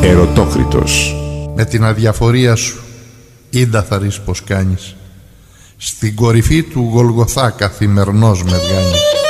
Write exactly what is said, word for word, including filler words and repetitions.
Ερωτόκριτος. Με την αδιαφορία σου ίντα θα ρεις πως κάνεις. Στην κορυφή του Γολγοθά καθημερινός με βγάνεις.